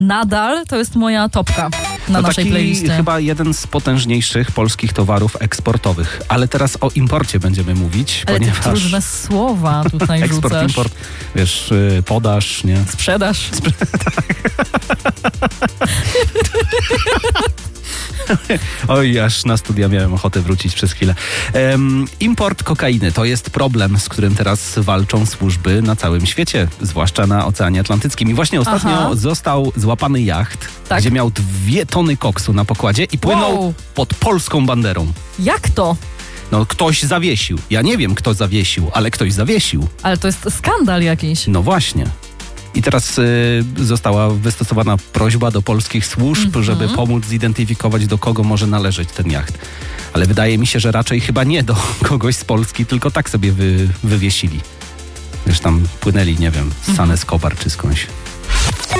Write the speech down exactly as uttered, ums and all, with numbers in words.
nadal to jest moja topka na to naszej taki playlistie. chyba jeden z potężniejszych polskich towarów eksportowych. Ale teraz o imporcie będziemy mówić, Ale ponieważ... ty trudne słowa tutaj eksport, rzucasz. import, wiesz, yy, podaż, nie? Sprzedaż. Oj, aż na studia miałem ochotę wrócić przez chwilę. Um, import kokainy to jest problem, z którym teraz walczą służby na całym świecie, zwłaszcza na Oceanie Atlantyckim. I właśnie ostatnio Aha. został złapany jacht, Tak. gdzie miał dwie tony koksu na pokładzie i płynął Wow. pod polską banderą. Jak to? No, ktoś zawiesił. Ja nie wiem, kto zawiesił, ale ktoś zawiesił. Ale to jest skandal jakiś. No właśnie. I teraz y, została wystosowana prośba do polskich służb, Mm-hmm. żeby pomóc zidentyfikować, do kogo może należeć ten jacht. Ale wydaje mi się, że raczej chyba nie do kogoś z Polski, tylko tak sobie wy, wywiesili. Wiesz, tam płynęli, nie wiem, z San Escobar czy skądś.